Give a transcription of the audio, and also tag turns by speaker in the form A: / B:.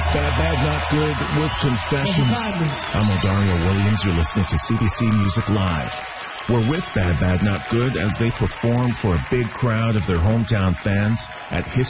A: It's Bad Bad Not Good with Confessions. I'm Odario Williams. You're listening to CBC Music Live. We're with Bad Bad Not Good as they perform for a big crowd of their hometown fans at